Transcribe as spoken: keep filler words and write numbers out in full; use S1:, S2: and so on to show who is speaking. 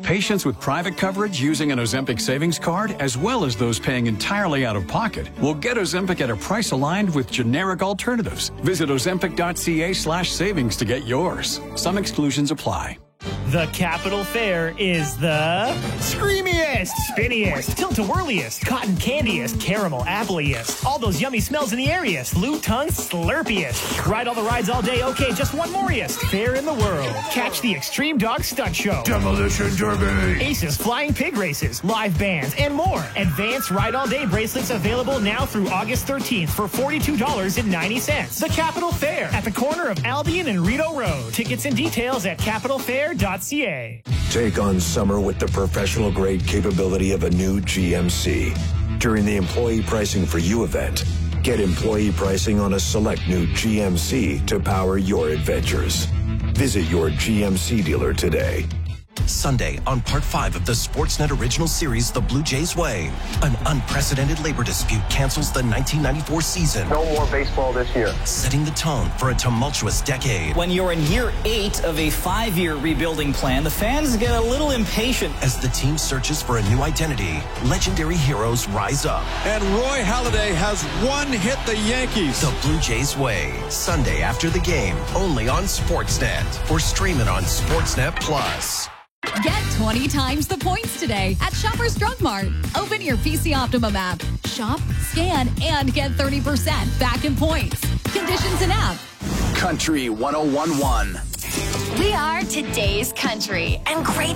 S1: Patients with private coverage using an Ozempic savings card, as well as those paying entirely out of pocket, will get Ozempic at a price aligned with generic alternatives. Visit ozempic.ca slash savings to get yours. Some exclusions apply.
S2: The Capitol Fair is the screamiest, spinniest, tilt-a-whirliest, cotton candiest, caramel appleiest, all those yummy smells in the airiest, Lou tongue slurpiest. Ride all the rides all day, okay, just one moreiest fair in the world. Catch the Extreme Dog Stunt Show,
S3: Demolition Derby,
S2: Aces Flying Pig Races, live bands, and more. Advanced Ride All Day bracelets available now through August thirteenth for forty-two dollars and ninety cents. The Capitol Fair at the corner of Albion and Rito Road. Tickets and details at capitol fair dot c a.
S3: Take on summer with the professional-grade capability of a new G M C. During the Employee Pricing for You event, get employee pricing on a select new G M C to power your adventures. Visit your G M C dealer today.
S4: Sunday on part five of the Sportsnet original series, The Blue Jays Way. An unprecedented labor dispute cancels the nineteen ninety-four season.
S5: No more baseball this year.
S4: Setting the tone for a tumultuous decade.
S6: When you're in year eight of a five-year rebuilding plan, the fans get a little impatient.
S4: As the team searches for a new identity, legendary heroes rise up.
S7: And Roy Halladay has one hit the Yankees.
S4: The Blue Jays Way. Sunday after the game, only on Sportsnet. Or stream it on Sportsnet Plus.
S8: Get twenty times the points today at Shoppers Drug Mart. Open your P C Optimum app. Shop, scan, and get thirty percent back in points. Conditions in app.
S9: Country one oh one point one.
S10: We are today's country, and great